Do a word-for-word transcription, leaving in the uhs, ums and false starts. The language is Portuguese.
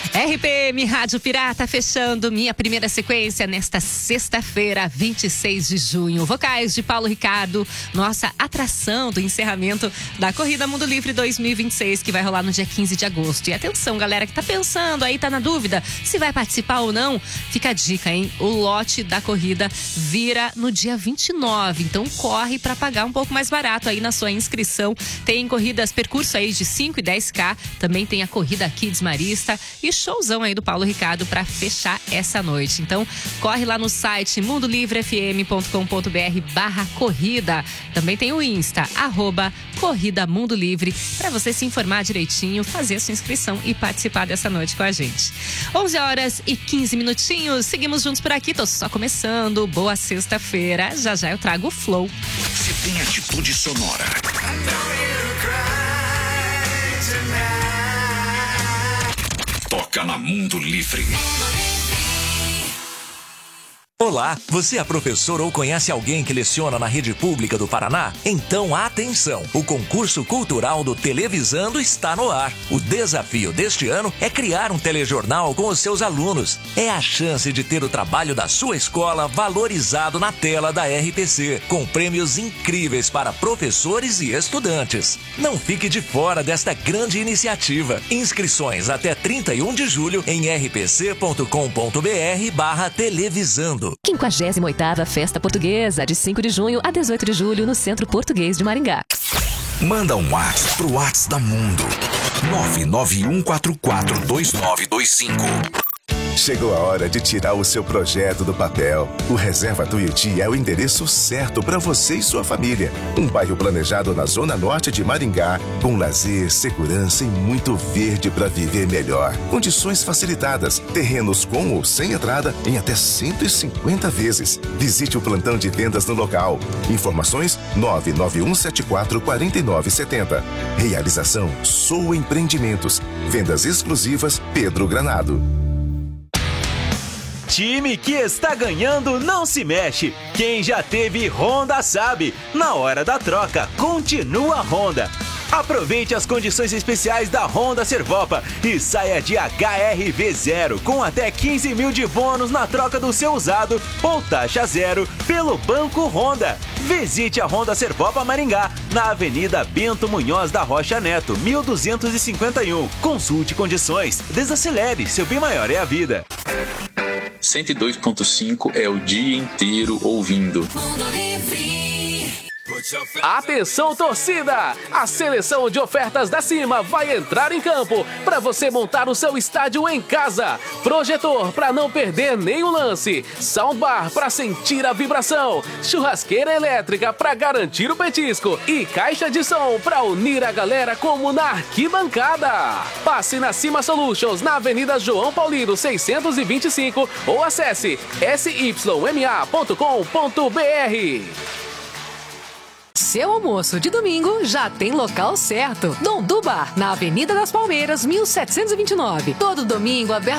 R P M Rádio Pirata fechando minha primeira sequência nesta sexta-feira, vinte e seis de junho. Vocais de Paulo Ricardo, nossa atração do encerramento da Corrida Mundo Livre dois mil e vinte e seis, que vai rolar no dia quinze de agosto. E atenção, galera que tá pensando aí, tá na dúvida se vai participar ou não, fica a dica, hein? O lote da corrida vira no dia vinte e nove, então corre para pagar um pouco mais barato aí na sua inscrição. Tem corridas, percurso aí de cinco e dez quilometros, também tem a corrida Kids Marista e showzão aí do Paulo Ricardo para fechar essa noite. Então, corre lá no site mundo livre f m ponto com ponto b r barra corrida. Também tem o Insta, arroba Corrida Mundo Livre, para você se informar direitinho, fazer a sua inscrição e participar dessa noite com a gente. onze horas e quinze minutinhos, seguimos juntos por aqui, tô só começando. Boa sexta-feira, já já eu trago o Flow. Se tem atitude sonora. Toca na Mundo Livre. Olá, você é professor ou conhece alguém que leciona na rede pública do Paraná? Então atenção, o concurso cultural do Televisando está no ar. O desafio deste ano é criar um telejornal com os seus alunos. É a chance de ter o trabalho da sua escola valorizado na tela da R T C, com prêmios incríveis para professores e estudantes. Não fique de fora desta grande iniciativa. Inscrições até trinta e um de julho em r p c ponto com ponto b r barra televisando. quinquagésima oitava Festa Portuguesa, de cinco de junho a dezoito de julho, no Centro Português de Maringá. Manda um WhatsApp pro WhatsApp da Mundo. nove nove um quatro quatro dois nove dois cinco. Chegou a hora de tirar o seu projeto do papel. O Reserva Tuiuti é o endereço certo para você e sua família. Um bairro planejado na zona norte de Maringá, com lazer, segurança e muito verde para viver melhor. Condições facilitadas, terrenos com ou sem entrada em até cento e cinquenta vezes. Visite o plantão de vendas no local. Informações nove nove um sete quatro quatro nove sete zero. Realização Sou Empreendimentos. Vendas exclusivas Pedro Granado. Time que está ganhando não se mexe. Quem já teve Honda sabe. Na hora da troca, continua Honda. Aproveite as condições especiais da Honda Servopa e saia de H R V zero com até quinze mil de bônus na troca do seu usado ou taxa zero pelo Banco Honda. Visite a Honda Servopa Maringá, na Avenida Bento Munhoz da Rocha Neto, mil duzentos e cinquenta e um. Consulte condições. Desacelere, seu bem maior é a vida. cento e dois ponto cinco é o dia inteiro ouvindo. Atenção, torcida! A seleção de ofertas da Cima vai entrar em campo para você montar o seu estádio em casa. Projetor para não perder nenhum lance, soundbar para sentir a vibração, churrasqueira elétrica para garantir o petisco e caixa de som para unir a galera como na arquibancada. Passe na Cima Solutions na Avenida João Paulino seiscentos e vinte e cinco ou acesse s y m a ponto com ponto b r. Seu almoço de domingo já tem local certo. Dondu Bar, na Avenida das Palmeiras, mil setecentos e vinte e nove. Todo domingo aberto